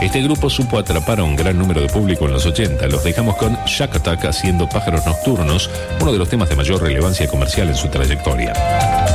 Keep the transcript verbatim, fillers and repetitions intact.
Este grupo supo atrapar a un gran número de público en los ochenta. Los dejamos con Shack Attack haciendo Pájaros Nocturnos, uno de los temas de mayor relevancia comercial en su trayectoria.